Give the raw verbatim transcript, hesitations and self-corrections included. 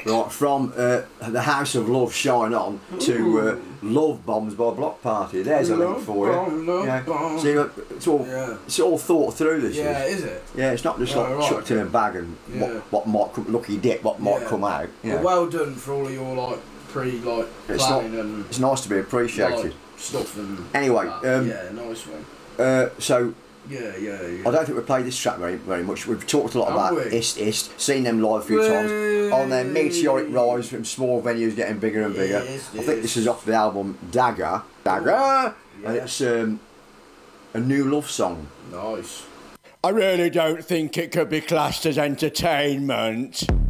Right, from uh, The House of Love, Shine On, to uh, Love Bombs by Block Party. There's a link for you. Bomb, love Yeah. bomb. See, look, it's all Yeah. it's all thought through. This Yeah, is. is it? Yeah, it's not just Oh, like right. chucked in a bag and Yeah. what, what might come, lucky dip, what might Yeah. come out. You know. Well, well done for all of your like pre like It's planning and It's nice to be appreciated. like, stuff and Anyway, that. um, yeah, nice one. Uh, so Yeah, yeah, yeah. I don't think we've played this track very very much. We've talked a lot Have about we? Ist Ist, seen them live a few Way. times on their meteoric rise from small venues getting bigger and bigger. Yes, I think this is off the album Dagger, Dagger, Yeah. and it's um, a new love song. Nice. I really don't think it could be classed as entertainment.